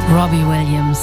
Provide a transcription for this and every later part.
Robbie Williams.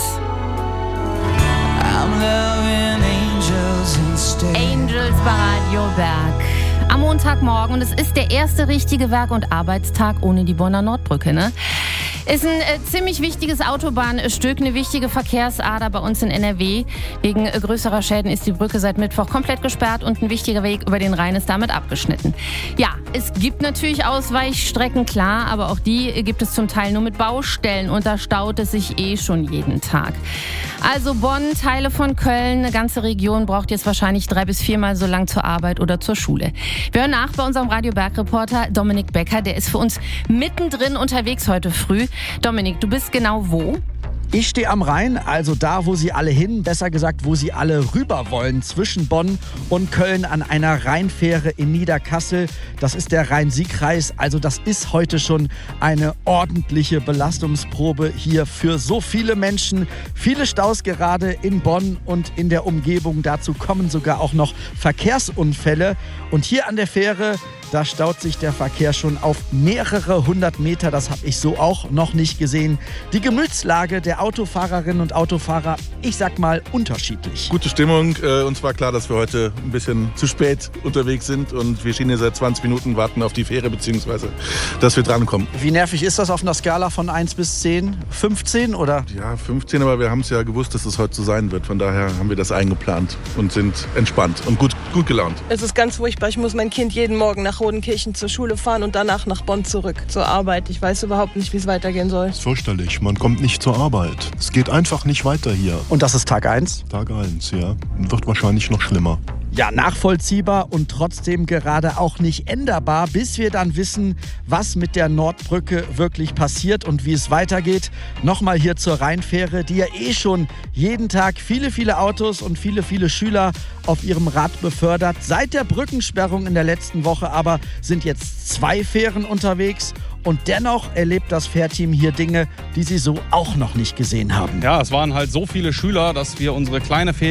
Angels bei Radio Berg. Am Montagmorgen, und es ist der erste richtige Werk- und Arbeitstag ohne die Bonner Nordbrücke, ne? Ist ein ziemlich wichtiges Autobahnstück, eine wichtige Verkehrsader bei uns in NRW. Wegen größerer Schäden ist die Brücke seit Mittwoch komplett gesperrt und ein wichtiger Weg über den Rhein ist damit abgeschnitten. Ja, es gibt natürlich Ausweichstrecken, klar, aber auch die gibt es zum Teil nur mit Baustellen und da staut es sich schon jeden Tag. Also Bonn, Teile von Köln, eine ganze Region braucht jetzt wahrscheinlich 3 bis 4 Mal so lang zur Arbeit oder zur Schule. Wir hören nach bei unserem Radio Berg-Reporter Dominik Becker, der ist für uns mittendrin unterwegs heute früh. Dominik, du bist genau wo? Ich stehe am Rhein, also da, wo sie alle hin, besser gesagt, wo sie alle rüber wollen, zwischen Bonn und Köln an einer Rheinfähre in Niederkassel. Das ist der Rhein-Sieg-Kreis, also das ist heute schon eine ordentliche Belastungsprobe hier für so viele Menschen. Viele Staus gerade in Bonn und in der Umgebung. Dazu kommen sogar auch noch Verkehrsunfälle. Und hier an der Fähre, da staut sich der Verkehr schon auf mehrere 100 Meter. Das habe ich so auch noch nicht gesehen. Die Gemütslage der Autofahrerinnen und Autofahrer, ich sag mal, unterschiedlich. Gute Stimmung. Uns war klar, dass wir heute ein bisschen zu spät unterwegs sind. Und wir stehen hier seit 20 Minuten, warten auf die Fähre, beziehungsweise, dass wir drankommen. Wie nervig ist das auf einer Skala von 1 bis 10? 15 oder? Ja, 15, aber wir haben es ja gewusst, dass es heute so sein wird. Von daher haben wir das eingeplant und sind entspannt und gut gelaunt. Es ist ganz furchtbar. Ich muss mein Kind jeden Morgen nach Rodenkirchen zur Schule fahren und danach nach Bonn zurück zur Arbeit. Ich weiß überhaupt nicht, wie es weitergehen soll. Das ist fürchterlich. Man kommt nicht zur Arbeit. Es geht einfach nicht weiter hier. Und das ist Tag 1? Tag 1, ja. Wird wahrscheinlich noch schlimmer. Ja, nachvollziehbar und trotzdem gerade auch nicht änderbar, bis wir dann wissen, was mit der Nordbrücke wirklich passiert und wie es weitergeht. Nochmal hier zur Rheinfähre, die ja schon jeden Tag viele Autos und viele Schüler auf ihrem Rad befördert. Seit der Brückensperrung in der letzten Woche aber sind jetzt 2 Fähren unterwegs. Und dennoch erlebt das Fährteam hier Dinge, die sie so auch noch nicht gesehen haben. Ja, es waren halt so viele Schüler, dass wir unsere kleine Fähre